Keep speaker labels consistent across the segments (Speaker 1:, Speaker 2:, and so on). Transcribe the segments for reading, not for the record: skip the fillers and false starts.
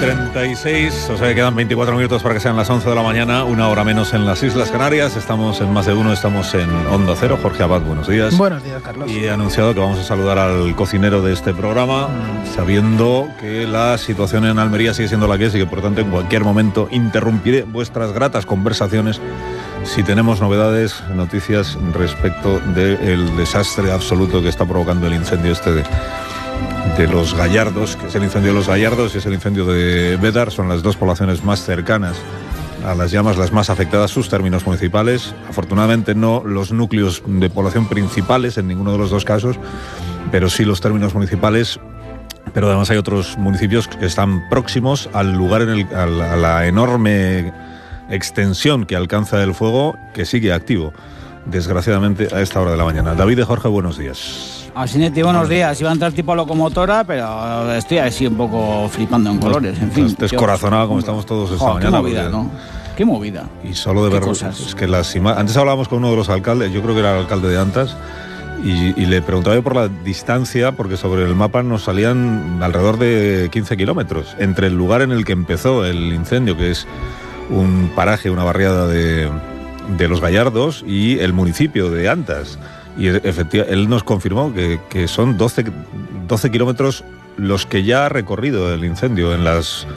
Speaker 1: 9:36, o sea que quedan 24 minutos para que sean las 11 de la mañana, una hora menos en las Islas Canarias. Estamos en Más de Uno, estamos en Onda Cero. Jorge Abad, buenos días.
Speaker 2: Buenos días, Carlos.
Speaker 1: Y he anunciado que vamos a saludar al cocinero de este programa, sabiendo que la situación en Almería sigue siendo la que es y que por tanto en cualquier momento interrumpiré vuestras gratas conversaciones si tenemos novedades, noticias respecto del desastre absoluto que está provocando el incendio de Los Gallardos, que es el incendio de Los Gallardos y es el incendio de Bédar. Son las dos poblaciones más cercanas a las llamas, las más afectadas, sus términos municipales. Afortunadamente no los núcleos de población principales en ninguno de los dos casos, pero sí los términos municipales. Pero además hay otros municipios que están próximos al lugar, a la enorme extensión que alcanza el fuego, que sigue activo, desgraciadamente, a esta hora de la mañana. David de Jorge, buenos días.
Speaker 3: Asinete, buenos días. Iba a entrar tipo locomotora, pero estoy así un poco flipando en colores, en fin.
Speaker 1: Descorazonado como estamos todos esta mañana.
Speaker 3: Qué movida, ¿no? Qué movida.
Speaker 1: Y solo de ver cosas. Es que antes hablábamos con uno de los alcaldes, yo creo que era el alcalde de Antas, y le preguntaba yo por la distancia, porque sobre el mapa nos salían alrededor de 15 kilómetros entre el lugar en el que empezó el incendio, que es un paraje, una barriada de Los Gallardos, y el municipio de Antas. Y efectivamente, él nos confirmó que son 12 kilómetros los que ya ha recorrido el incendio en las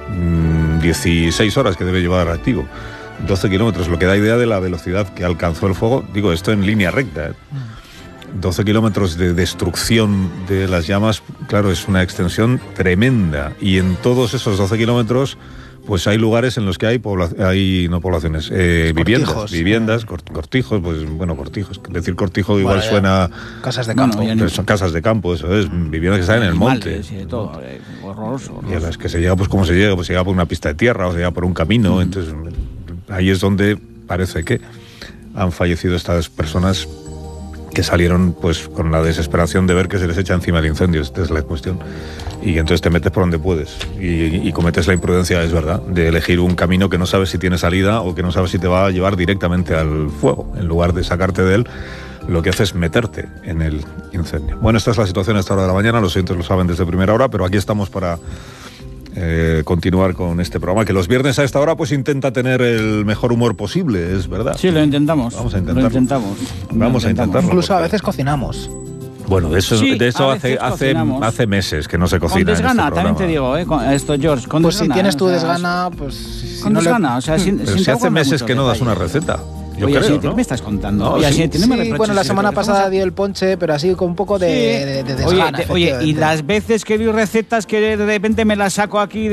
Speaker 1: 16 horas que debe llevar activo. 12 kilómetros, lo que da idea de la velocidad que alcanzó el fuego. Digo, esto en línea recta. 12 kilómetros de destrucción de las llamas, claro, es una extensión tremenda. Y en todos esos 12 kilómetros, pues hay lugares en los que viviendas, cortijos, pues bueno, cortijos, decir cortijo igual suena...
Speaker 2: Casas de campo.
Speaker 1: Pero son casas de campo, eso es, viviendas que están en el monte.
Speaker 3: Sí, todo, horroroso.
Speaker 1: Y a las que se llega, pues como se llega, pues se llega por una pista de tierra o se llega por un camino, entonces ahí es donde parece que han fallecido estas personas que salieron pues con la desesperación de ver que se les echa encima el incendio. Esta es la cuestión. Y entonces te metes por donde puedes y cometes la imprudencia, es verdad, de elegir un camino que no sabes si tiene salida o que no sabes si te va a llevar directamente al fuego. En lugar de sacarte de él, lo que haces es meterte en el incendio. Bueno, esta es la situación a esta hora de la mañana, los oyentes lo saben desde primera hora, pero aquí estamos para continuar con este programa, que los viernes a esta hora pues intenta tener el mejor humor posible, es verdad.
Speaker 3: Sí, lo intentamos.
Speaker 1: Vamos a intentarlo.
Speaker 3: Vamos a intentarlo.
Speaker 2: Incluso a veces cocinamos.
Speaker 1: Bueno, de eso hace meses que no se cocina.
Speaker 3: Con desgana,
Speaker 1: en este
Speaker 3: también te digo, esto, George. Con
Speaker 2: pues
Speaker 3: desgana,
Speaker 2: si tienes tu desgana, pues...
Speaker 3: Con desgana, o sea,
Speaker 1: pero si hace meses que no das una receta. Yo
Speaker 3: Oye,
Speaker 1: creo,
Speaker 3: ¿qué
Speaker 1: ¿no?
Speaker 3: me estás contando?
Speaker 1: No,
Speaker 3: Oye,
Speaker 1: sí,
Speaker 2: bueno, la semana pasada dio el ponche, pero así con un poco de desgana.
Speaker 3: Oye, y las veces que doy recetas que de repente me las saco aquí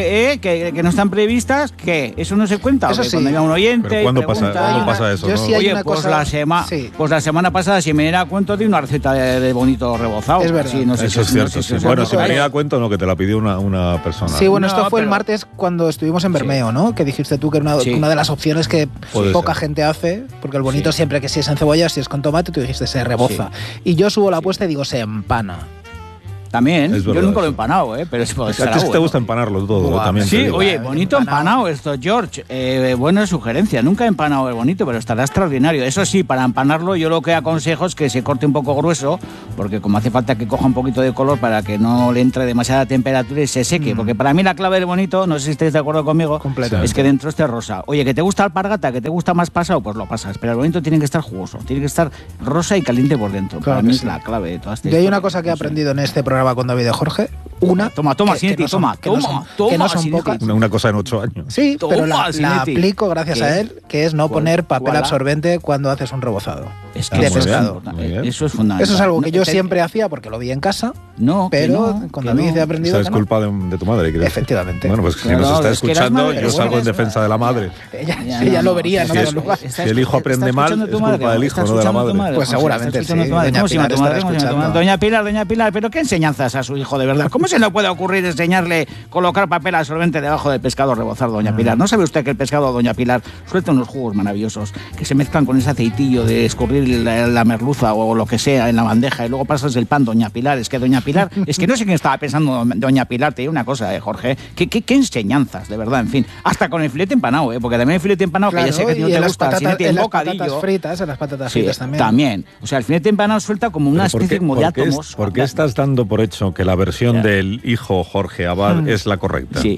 Speaker 3: que no están previstas, ¿qué? ¿Eso no se cuenta?
Speaker 2: Eso sí.
Speaker 3: Cuando llega un oyente
Speaker 1: ¿Pero cuándo pasa eso?
Speaker 2: Yo
Speaker 1: ¿no?
Speaker 2: sí hay
Speaker 3: Oye,
Speaker 2: una
Speaker 3: pues
Speaker 2: cosa...
Speaker 3: pues la semana pasada, si me diera cuento de una receta de bonito rebozado.
Speaker 2: Es verdad.
Speaker 3: Sí, no sé
Speaker 1: eso es cierto, sí. Bueno, si me diera cuento, no, que te la pidió una persona.
Speaker 2: Sí, bueno, esto
Speaker 3: No,
Speaker 2: fue el
Speaker 3: pero-
Speaker 2: martes cuando estuvimos en Bermeo, ¿no? Que dijiste tú que era una de las opciones que
Speaker 1: Puede
Speaker 2: poca
Speaker 1: ser.
Speaker 2: gente hace, porque el bonito siempre que si es en cebolla, si es con tomate, tú dijiste se reboza. Y yo subo la apuesta y digo se empana.
Speaker 3: También,
Speaker 1: Es
Speaker 3: yo
Speaker 1: verdad,
Speaker 3: nunca lo he
Speaker 1: sí.
Speaker 3: empanado, pero es
Speaker 1: A ti sí te gusta empanarlo todo,
Speaker 2: Buah,
Speaker 1: también.
Speaker 3: Sí,
Speaker 1: te digo.
Speaker 3: oye, bonito empanado esto, George. Buena sugerencia. Nunca he empanado el bonito, pero estará extraordinario. Eso sí, para empanarlo yo lo que aconsejo es que se corte un poco grueso, porque como hace falta que coja un poquito de color para que no le entre demasiada temperatura y se seque. Porque para mí la clave del bonito, no sé si estáis de acuerdo conmigo,
Speaker 2: Completamente.
Speaker 3: es que dentro esté rosa. Oye, ¿que te gusta alpargata? ¿Que te gusta más pasado? Pues lo pasas. Pero el bonito tiene que estar jugoso, tiene que estar rosa y caliente por dentro.
Speaker 2: Claro
Speaker 3: para
Speaker 2: que
Speaker 3: mí
Speaker 2: sí.
Speaker 3: es la clave de todas estas
Speaker 2: Y hay una
Speaker 3: historias.
Speaker 2: cosa que he
Speaker 3: No sé.
Speaker 2: aprendido en este programa con David y Jorge.
Speaker 3: Toma,
Speaker 2: que no son-
Speaker 3: toma,
Speaker 2: que no son
Speaker 3: Sinetti.
Speaker 2: pocas.
Speaker 1: Una cosa en 8 años.
Speaker 2: Sí,
Speaker 3: Toma,
Speaker 2: pero la
Speaker 3: Sinetti.
Speaker 2: aplico gracias
Speaker 3: ¿Qué?
Speaker 2: a él, que es no
Speaker 3: ¿Cuál?
Speaker 2: poner papel
Speaker 3: ¿Cuál?
Speaker 2: absorbente cuando haces un rebozado.
Speaker 3: Es
Speaker 1: Ah,
Speaker 3: que
Speaker 2: de
Speaker 1: muy
Speaker 2: pescado.
Speaker 1: bien, muy bien.
Speaker 3: Eso es fundamental.
Speaker 2: Eso es algo que
Speaker 3: No,
Speaker 2: yo
Speaker 3: te-
Speaker 2: siempre hacía porque lo vi en casa,
Speaker 3: No, que
Speaker 2: pero
Speaker 3: no,
Speaker 2: con
Speaker 3: que
Speaker 2: David
Speaker 3: no.
Speaker 2: he aprendido
Speaker 1: Esa es
Speaker 2: que no.
Speaker 1: culpa de tu madre, creo.
Speaker 2: Efectivamente.
Speaker 1: Bueno, pues si
Speaker 3: Claro,
Speaker 1: nos está
Speaker 3: es que eras
Speaker 1: escuchando,
Speaker 3: madre,
Speaker 1: yo salgo en
Speaker 3: eres
Speaker 1: defensa de la madre.
Speaker 2: Ella lo vería, ¿no?
Speaker 1: Si
Speaker 2: En
Speaker 1: es-
Speaker 2: otro lugar.
Speaker 1: si el hijo aprende mal, es culpa del hijo, no de la madre.
Speaker 2: Pues seguramente sí, doña
Speaker 3: ¿Cómo se llama
Speaker 2: Pilar
Speaker 3: tu madre?
Speaker 2: estará
Speaker 3: ¿Cómo se llama tu madre?
Speaker 2: escuchando.
Speaker 3: Doña Pilar, ¿pero qué enseñanzas a su hijo de verdad? ¿Cómo se le puede ocurrir enseñarle colocar papel absorbente debajo del pescado rebozar, doña Pilar? ¿No sabe usted que el pescado, doña Pilar, suelta unos jugos maravillosos que se mezclan con ese aceitillo de escurrir la merluza o lo que sea en la bandeja y luego pasas el pan, doña Pilar? Es que doña Pilar, es que no sé quién estaba pensando doña Pilar, te digo una cosa, Jorge, ¿qué enseñanzas, de verdad, en fin, hasta con el filete empanado, porque también el filete empanado, que ya sé que a ti no
Speaker 2: y
Speaker 3: te
Speaker 2: en las
Speaker 3: gusta,
Speaker 2: patatas,
Speaker 3: Sinetti, el
Speaker 2: en las
Speaker 3: bocadillo.
Speaker 2: patatas fritas, en las patatas
Speaker 3: Sí,
Speaker 2: fritas también.
Speaker 3: O sea, el filete empanado suelta como una especie como de átomos.
Speaker 1: ¿Por qué estás dando por hecho que la versión del hijo Jorge Abad es la correcta?
Speaker 3: Sí.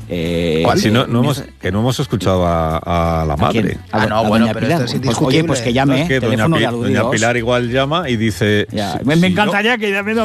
Speaker 1: Si no hemos escuchado a la madre.
Speaker 2: Bueno, pero esto es indiscutible.
Speaker 3: Oye, pues que llame,
Speaker 1: es que doña Pilar igual llama y dice...
Speaker 3: Me encantaría que llame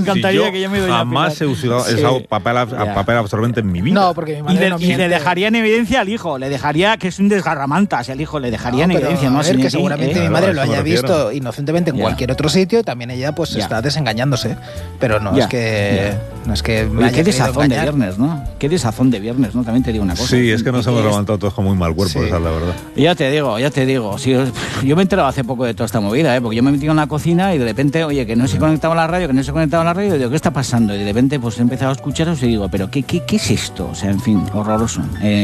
Speaker 3: doña
Speaker 1: jamás he usado papel absorbente en mi vida.
Speaker 2: No, porque mi madre no miente.
Speaker 3: Y le dejaría en evidencia al hijo, le dejaría que es un desgarramantas, el hijo le dejaría en evidencia.
Speaker 2: A ver, que seguramente mi madre lo haya visto inocentemente en cualquier otro sitio y también ella pues está desengañándose. Pero no es que... No es que me haya
Speaker 3: qué desazón de viernes, ¿no? Qué desazón de viernes, ¿no? También te digo una cosa.
Speaker 1: Sí, es que nos hemos levantado todos con muy mal cuerpo, esa es la verdad.
Speaker 3: Ya te digo. Sí, yo me he enterado hace poco de toda esta movida, porque yo me he metido en la cocina y de repente, oye, que no se conectaba la radio, y digo, ¿qué está pasando? Y de repente pues he empezado a escucharos y digo, ¿pero qué es esto? O sea, en fin, horroroso.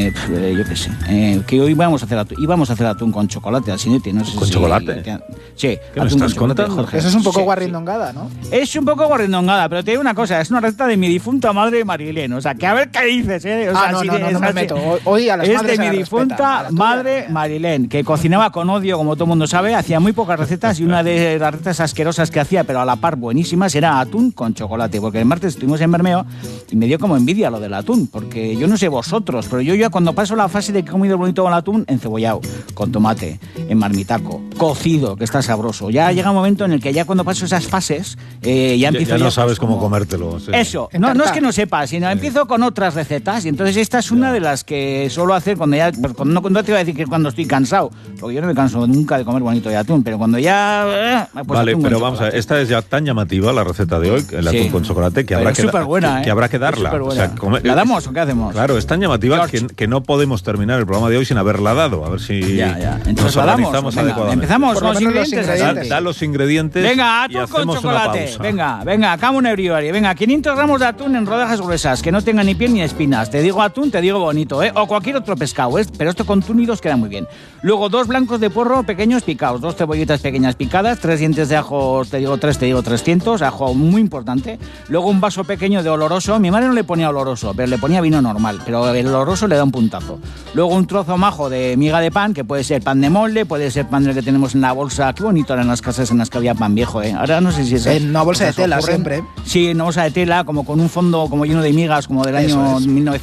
Speaker 3: Yo qué sé. Que hoy íbamos a hacer atún con chocolate, Asinetti, no sé
Speaker 1: ¿Con chocolate?
Speaker 3: Sí.
Speaker 1: ¿Qué me estás contando?
Speaker 3: Jorge.
Speaker 2: Eso es un poco guarrindongada, ¿no?
Speaker 3: Es un poco guarrindongada, pero te digo una cosa, es una receta de mi difunta madre Marilén. O sea, que a ver qué dices, ¿eh? O sea,
Speaker 2: no me meto. Hoy a las madres
Speaker 3: de mi difunta madre Marilén, que cocinaba con odio, como todo el mundo sabe, hacía muy pocas recetas y una de las recetas asquerosas que hacía, pero a la par buenísimas, era atún con chocolate. Porque el martes estuvimos en Bermeo y me dio como envidia lo del atún, porque yo no sé vosotros, pero yo ya cuando paso la fase de que he comido bonito con el atún, encebollado, con tomate, en marmitaco, cocido, que está sabroso. Ya llega un momento en el que ya cuando paso esas fases, ya empiezo
Speaker 1: ya no sabes cómo comértelo.
Speaker 3: Sí. Eso, no es que no sepas, sino empiezo con otras recetas y entonces esta es una de las que suelo hacer cuando no te iba a decir que cuando estoy cansado, porque yo no me canso nunca de comer bonito de atún, pero cuando ya... Pues
Speaker 1: vale, pero vamos a ver, esta es ya tan llamativa la receta de hoy, el atún con chocolate, que habrá que darla. O sea,
Speaker 3: ¿la damos o qué hacemos?
Speaker 1: Claro, es tan llamativa que no podemos terminar el programa de hoy sin haberla dado. A ver si
Speaker 3: entonces
Speaker 1: nos organizamos adecuadamente.
Speaker 3: Empezamos con los ingredientes.
Speaker 1: Da los ingredientes.
Speaker 3: Venga, atún con chocolate. Venga, come everybody. Venga, 500 gramos de atún en rodajas gruesas, que no tengan ni piel ni espinas. Te digo atún, te digo bonito, ¿eh? O cualquier otro pescado, ¿eh? Pero esto con túnidos queda muy bien. Luego 2 blancos de puerro pequeños picados, 2 cebollitas pequeñas picadas, 3 dientes de ajo, te digo 300, ajo muy importante. Luego un vaso pequeño de oloroso. Mi madre no le ponía oloroso, pero le ponía vino normal, pero el oloroso le da un puntazo. Luego un trozo majo de miga de pan, que puede ser pan de molde, puede ser pan del que tenemos en la bolsa. Qué bonito eran las casas en las que había pan viejo, ¿eh? Ahora no sé si es...
Speaker 2: En una bolsa de tela siempre.
Speaker 3: Sí, en una bolsa de tela, como con un fondo como lleno de migas, como del año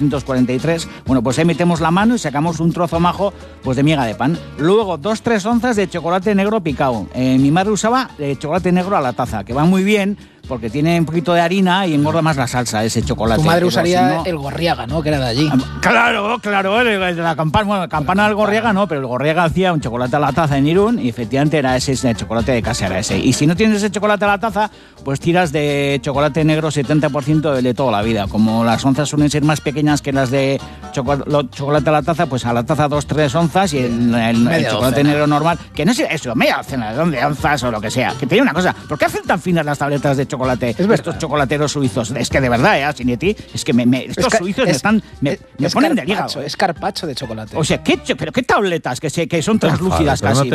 Speaker 3: 1943. Bueno, pues ahí metemos la mano y sacamos un trozo majo pues de miga de pan. Luego 2-3 onzas de chocolate negro picado. Mi madre usaba chocolate negro a la taza, que va muy bien porque tiene un poquito de harina y engorda más la salsa, ese chocolate.
Speaker 2: Tu madre usaría el Gorriaga, ¿no? Que era de allí.
Speaker 3: Claro, el de la campana. Bueno, la campana del Gorriaga no, pero el Gorriaga hacía un chocolate a la taza en Irún y efectivamente era ese chocolate de casa, era ese. Y si no tienes ese chocolate a la taza, pues tiras de chocolate negro 70% de toda la vida. Como las onzas suelen ser más pequeñas que las de chocolate a la taza, pues a la taza 2-3 onzas y el chocolate negro normal, que no sé eso, media docena de onzas o lo que sea. Que te digo una cosa, ¿por qué hacen tan finas las tabletas de chocolate? Estos chocolateros suizos. Es que de verdad, Asinetti, es que estos suizos me ponen del hígado.
Speaker 2: Es carpaccio de chocolate.
Speaker 3: O sea, pero qué tabletas que son translúcidas casi.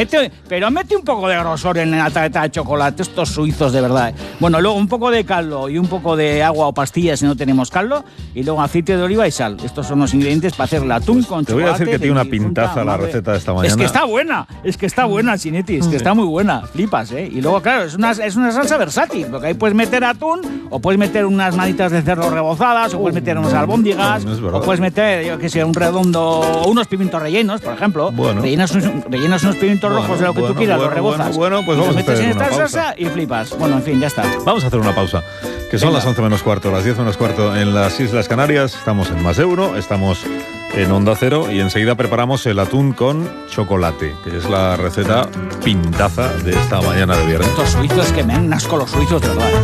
Speaker 3: Pero mete un poco de grosor en la tableta de chocolate, estos suizos de verdad. Bueno, luego un poco de caldo y un poco de agua o pastillas si no tenemos caldo, y luego aceite de oliva y sal. Estos son los ingredientes para hacer el atún con chocolate.
Speaker 1: Te voy a decir que tiene una pintaza la receta de esta mañana.
Speaker 3: Es que está buena, Asinetti, es que está muy buena. Flipas, ¿eh? Y luego, claro, es una salsa versátil, porque ahí puedes meter atún, o puedes meter unas manitas de cerdo rebozadas, o puedes meter unas albóndigas, o puedes meter, yo que sé, un redondo, o unos pimientos rellenos, por ejemplo.
Speaker 1: Bueno.
Speaker 3: Rellenas unos pimientos rojos de lo que tú quieras, los rebozas.
Speaker 1: Bueno, pues vamos a hacer
Speaker 3: metes en esta
Speaker 1: pausa.
Speaker 3: salsa y flipas. Bueno, en fin, ya está.
Speaker 1: Vamos a hacer una pausa, que son las 11 menos cuarto, las 10 menos cuarto en las Islas Canarias. Estamos en Más de Uno, estamos en Onda Cero y enseguida preparamos el atún con chocolate, que es la receta pintaza de esta mañana de viernes.
Speaker 3: Estos suizos que me han asco los suizos, de verdad.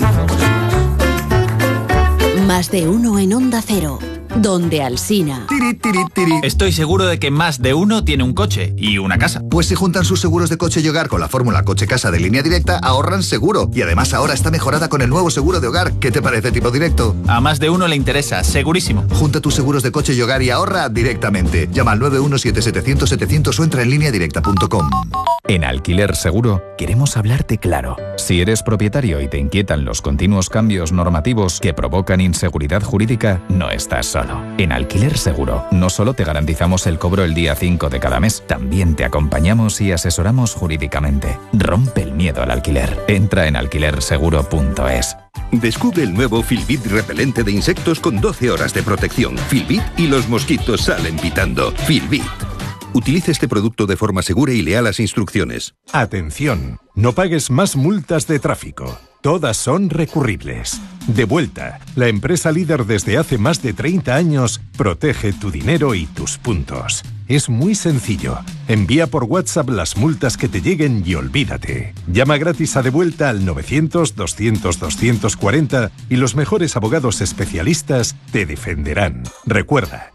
Speaker 4: Más de Uno en Onda Cero, donde Alsina.
Speaker 5: Estoy seguro de que más de uno tiene un coche y una casa.
Speaker 6: Pues si juntan sus seguros de coche y hogar con la fórmula coche-casa de Línea Directa, ahorran seguro. Y además ahora está mejorada con el nuevo seguro de hogar. ¿Qué te parece, Tipo Directo?
Speaker 5: A más de uno le interesa, segurísimo.
Speaker 6: Junta tus seguros de coche y hogar y ahorra directamente. Llama al 917-700-700 o entra en lineadirecta.com.
Speaker 7: En Alquiler Seguro queremos hablarte claro. Si eres propietario y te inquietan los continuos cambios normativos que provocan inseguridad jurídica, no estás solo. solo. En Alquiler Seguro, no solo te garantizamos el cobro el día 5 de cada mes, también te acompañamos y asesoramos jurídicamente. Rompe el miedo al alquiler. Entra en alquilerseguro.es.
Speaker 8: Descubre el nuevo Filbit repelente de insectos con 12 horas de protección. Filbit y los mosquitos salen pitando. Filbit. Utilice este producto de forma segura y lea las instrucciones.
Speaker 9: Atención, no pagues más multas de tráfico. Todas son recurribles. Devuelta, la empresa líder desde hace más de 30 años, protege tu dinero y tus puntos. Es muy sencillo. Envía por WhatsApp las multas que te lleguen y olvídate. Llama gratis a Devuelta al 900-200-240 y los mejores abogados especialistas te defenderán. Recuerda,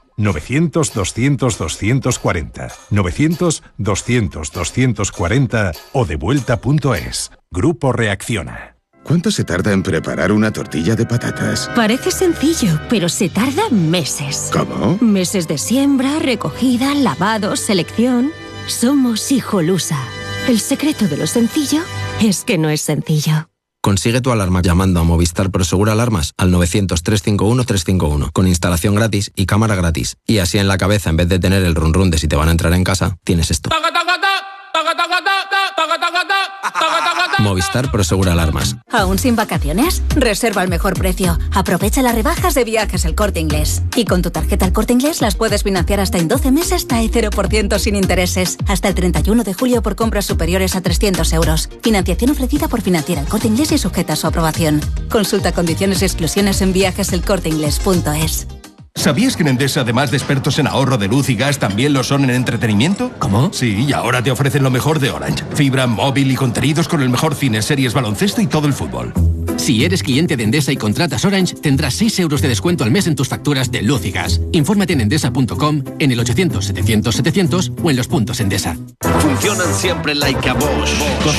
Speaker 9: 900-200-240, 900-200-240 o devuelta.es. Grupo Reacciona.
Speaker 8: ¿Cuánto se tarda en preparar una tortilla de patatas?
Speaker 10: Parece sencillo, pero se tarda meses.
Speaker 8: ¿Cómo?
Speaker 10: Meses de siembra, recogida, lavado, selección. Somos Hijolusa. El secreto de lo sencillo es que no es sencillo.
Speaker 11: Consigue tu alarma llamando a Movistar Prosegur Alarmas al 900-351-351 con instalación gratis y cámara gratis. Y así en la cabeza, en vez de tener el run run de si te van a entrar en casa, tienes esto. Movistar Prosegur Alarmas.
Speaker 12: ¿Aún sin vacaciones? Reserva al mejor precio. Aprovecha las rebajas de Viajes El Corte Inglés. Y con tu tarjeta El Corte Inglés las puedes financiar hasta en 12 meses hasta el 0% sin intereses. Hasta el 31 de julio por compras superiores a 300 euros. Financiación ofrecida por Financiera El Corte Inglés y sujeta a su aprobación. Consulta condiciones y exclusiones en viajeselcorteinglés.es.
Speaker 13: ¿Sabías que en Endesa, además de expertos en ahorro de luz y gas, también lo son en entretenimiento?
Speaker 11: ¿Cómo?
Speaker 13: Sí, y ahora te ofrecen lo mejor de Orange. Fibra, móvil y contenidos con el mejor cine, series, baloncesto y todo el fútbol.
Speaker 14: Si eres cliente de Endesa y contratas Orange, tendrás 6 euros de descuento al mes en tus facturas de luz y gas. Infórmate en endesa.com, en el 800-700-700 o en los puntos Endesa.
Speaker 15: Funcionan siempre like a Bosch.